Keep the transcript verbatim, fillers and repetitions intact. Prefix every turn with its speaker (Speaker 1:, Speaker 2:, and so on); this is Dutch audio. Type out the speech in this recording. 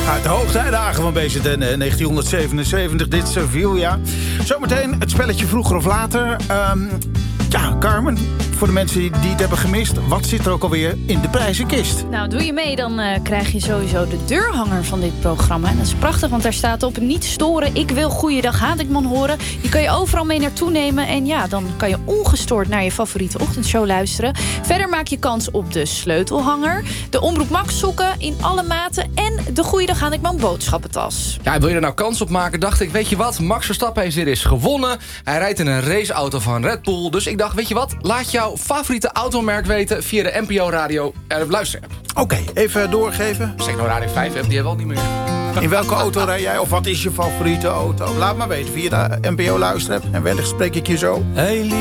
Speaker 1: Uit de hoogtijdagen van B Z N negentienhonderdzevenenzeventig, dit Sevilla. Zometeen het spelletje vroeger of later. Um, ja, Carmen, voor de mensen die het hebben gemist, wat zit er ook alweer in de prijzenkist?
Speaker 2: Nou, doe je mee, dan uh, krijg je sowieso de deurhanger van dit programma. En dat is prachtig, want daar staat op: niet storen, ik wil Goeiedag Haandekman horen. Die kan je overal mee naartoe nemen. En ja, dan kan je ongestoord naar je favoriete ochtendshow luisteren. Verder maak je kans op de sleutelhanger, de Omroep Max sokken in alle maten en de Goeiedag Haandekman boodschappentas.
Speaker 3: Ja, wil je er nou kans op maken, dacht ik, weet je wat? Max Verstappen heeft hier eens gewonnen. Hij rijdt in een raceauto van Red Bull. Dus ik dacht, weet je wat? Laat jouw favoriete automerk weten via de N P O Radio uh, luisterapp.
Speaker 1: Oké, okay, even doorgeven.
Speaker 3: Zeg nou Radio vijf, die hebben we al niet meer.
Speaker 1: In welke auto rij jij? Of wat is je favoriete auto? Laat maar weten via de N P O luisterapp. En wellicht spreek ik je zo. Hey,